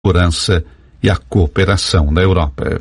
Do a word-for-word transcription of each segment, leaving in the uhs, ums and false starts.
segurança e a cooperação na Europa.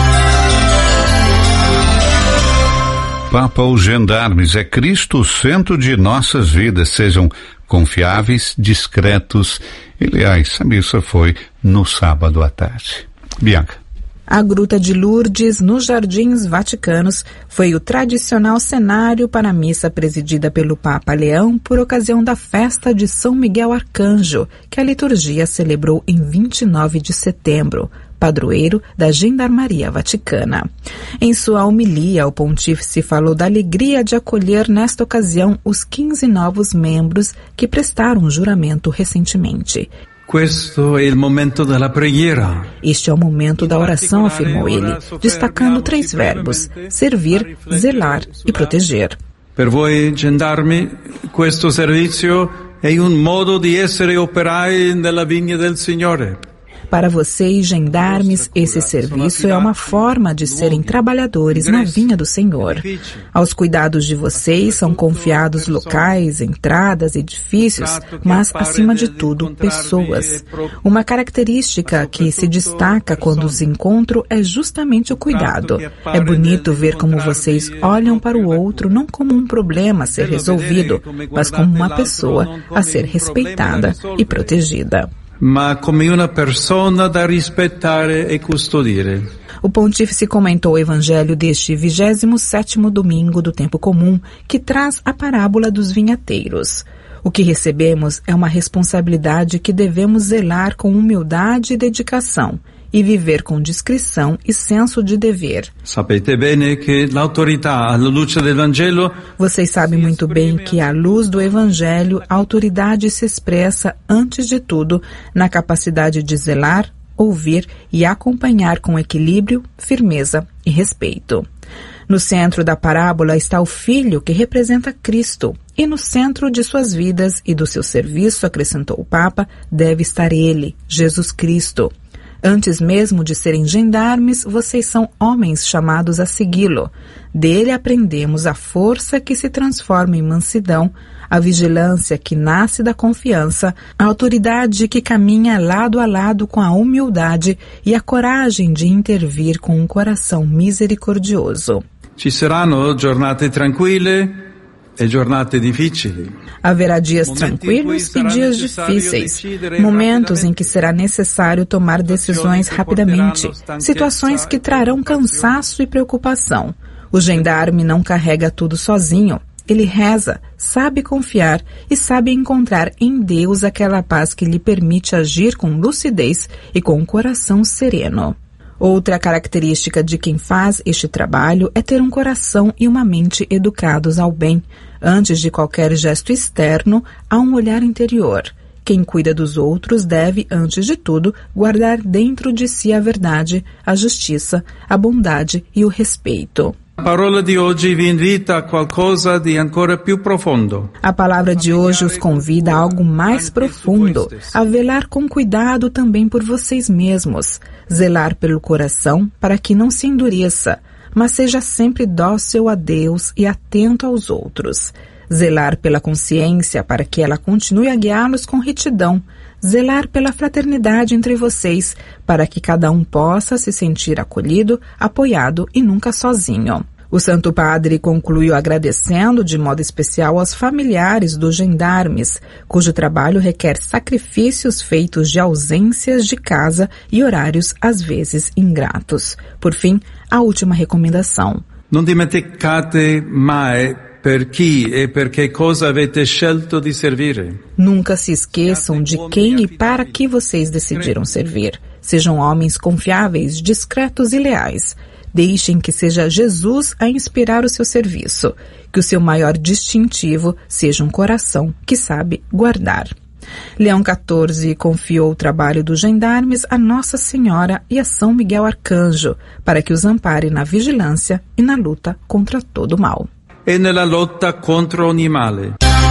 Papa aos gendarmes, é Cristo o centro de nossas vidas. Sejam confiáveis, discretos e leais. A missa foi no sábado à tarde. Bianca. A Gruta de Lourdes, nos Jardins Vaticanos, foi o tradicional cenário para a missa presidida pelo Papa Leão por ocasião da festa de São Miguel Arcanjo, que a liturgia celebrou em vinte e nove de setembro, padroeiro da Gendarmeria Vaticana. Em sua homilia, o pontífice falou da alegria de acolher nesta ocasião os quinze novos membros que prestaram juramento recentemente. Questo è il momento della preghiera. Este é o momento da oração, afirmou ele, destacando três verbos: servir, zelar e proteger. Per voi gendarmi, questo servizio è un modo di essere operai nella vigna del Signore. Para vocês, gendarmes, esse serviço é uma forma de serem trabalhadores na vinha do Senhor. Aos cuidados de vocês são confiados locais, entradas, edifícios, mas, acima de tudo, pessoas. Uma característica que se destaca quando os encontro é justamente o cuidado. É bonito ver como vocês olham para o outro não como um problema a ser resolvido, mas como uma pessoa a ser respeitada e protegida. Ma come una persona da rispettare e custodire. O pontífice comentou o evangelho deste vigésimo sétimo domingo do tempo comum, que traz a parábola dos vinhateiros. O que recebemos é uma responsabilidade que devemos zelar com humildade e dedicação, e viver com discrição e senso de dever. Sapete bene che l'autorità alla luce del Vangelo. Vocês sabem muito bem que, à luz do Evangelho, a autoridade se expressa, antes de tudo, na capacidade de zelar, ouvir e acompanhar com equilíbrio, firmeza e respeito. No centro da parábola está o Filho, que representa Cristo, e no centro de suas vidas e do seu serviço, acrescentou o Papa, deve estar Ele, Jesus Cristo. Antes mesmo de serem gendarmes, vocês são homens chamados a segui-lo. Dele aprendemos a força que se transforma em mansidão, a vigilância que nasce da confiança, a autoridade que caminha lado a lado com a humildade e a coragem de intervir com um coração misericordioso. Ci saranno giornate tranquille e giornate difficili. Haverá dias tranquilos e dias difíceis, momentos em que será necessário tomar decisões rapidamente, situações que trarão cansaço e preocupação. O gendarme não carrega tudo sozinho. Ele reza, sabe confiar e sabe encontrar em Deus aquela paz que lhe permite agir com lucidez e com um coração sereno. Outra característica de quem faz este trabalho é ter um coração e uma mente educados ao bem. Antes de qualquer gesto externo, há um olhar interior. Quem cuida dos outros deve, antes de tudo, guardar dentro de si a verdade, a justiça, a bondade e o respeito. A parola di oggi vi invita a qualcosa di ancora più profondo. A palavra de hoje os convida a algo mais profundo, a velar com cuidado também por vocês mesmos, zelar pelo coração para que não se endureça, mas seja sempre dócil a Deus e atento aos outros. Zelar pela consciência para que ela continue a guiá-los com retidão. Zelar pela fraternidade entre vocês, para que cada um possa se sentir acolhido, apoiado e nunca sozinho. O Santo Padre concluiu agradecendo de modo especial aos familiares dos gendarmes, cujo trabalho requer sacrifícios feitos de ausências de casa e horários às vezes ingratos. Por fim, a última recomendação. Não dimenticate mai per chi e per che cosa avete scelto di servire. Nunca se esqueçam de quem e para que vocês decidiram servir. Sejam homens confiáveis, discretos e leais. Deixem que seja Jesus a inspirar o seu serviço, que o seu maior distintivo seja um coração que sabe guardar. Leão quatorze confiou o trabalho dos gendarmes a Nossa Senhora e a São Miguel Arcanjo, para que os ampare na vigilância e na luta contra todo o mal. E nella lotta contro ogni male.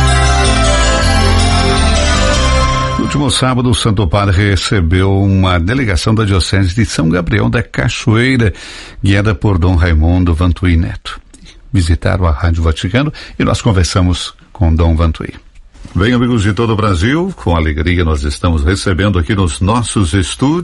No último sábado, o Santo Padre recebeu uma delegação da Diocese de São Gabriel da Cachoeira, guiada por Dom Raimundo Vantuí Neto. Visitaram a Rádio Vaticano e nós conversamos com Dom Vantuí. Bem, amigos de todo o Brasil, com alegria nós estamos recebendo aqui nos nossos estúdios